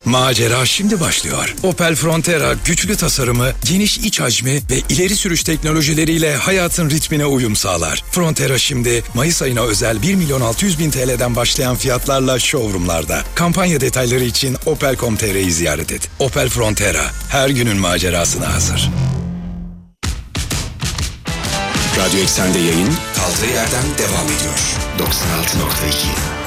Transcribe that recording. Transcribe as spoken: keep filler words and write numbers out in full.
Macera şimdi başlıyor. Opel Frontera güçlü tasarımı, geniş iç hacmi ve ileri sürüş teknolojileriyle hayatın ritmine uyum sağlar. Frontera şimdi Mayıs ayına özel bir milyon altı yüz bin T L'den başlayan fiyatlarla showroomlarda. Kampanya detayları için opel nokta com nokta tr'yi ziyaret et. Opel Frontera, her günün macerasına hazır. Radyo Eksen'de yayın kaldığı yerden devam ediyor. doksan altı nokta iki